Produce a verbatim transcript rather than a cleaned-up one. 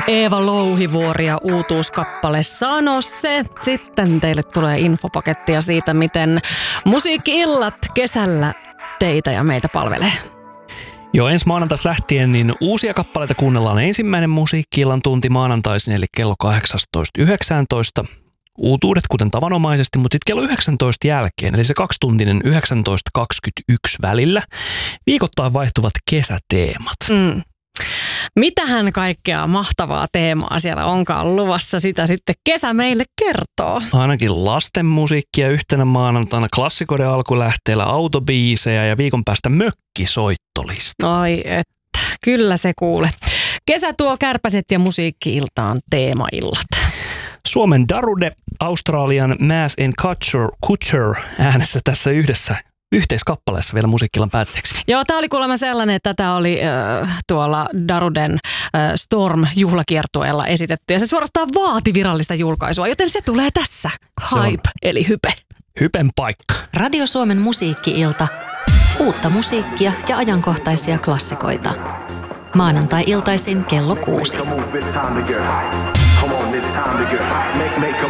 Eeva Louhivuori ja uutuuskappale Sano se. Sitten teille tulee infopakettia siitä, miten musiikki-illat kesällä teitä ja meitä palvelee. Jo ensi maanantaista lähtien niin uusia kappaleita kuunnellaan ensimmäinen musiikki-illan tunti maanantaisin, eli kello kahdeksastatoista yhdeksäntoista. Uutuudet kuten tavanomaisesti, mutta sitten kello yhdeksäntoista jälkeen, eli se kaksituntinen yhdeksäntoista kaksikymmentäyksi välillä, viikoittain vaihtuvat kesäteemat. Mm. Mitähän kaikkea mahtavaa teemaa siellä onkaan luvassa, sitä sitten kesä meille kertoo. Ainakin lasten musiikkia yhtenä maanantaina, klassikoiden alkulähteellä autobiisejä ja viikon päästä mökkisoittolista. Ai että, kyllä se kuule. Kesä tuo kärpäset ja musiikki-iltaan teemaillat. Suomen Darude, Australian Mass and Culture, Culture äänessä tässä yhdessä yhteiskappaleessa vielä musiikkilan päätteeksi. Joo, tämä oli kuulemma sellainen, että tätä oli äh, tuolla Daruden äh, Storm-juhlakiertueella esitetty. Ja se suorastaan vaati virallista julkaisua, joten se tulee tässä. Hype, eli hype. Hypen paikka. Radio Suomen musiikki-ilta. Uutta musiikkia ja ajankohtaisia klassikoita. Maanantai-iltaisin kello kuusi.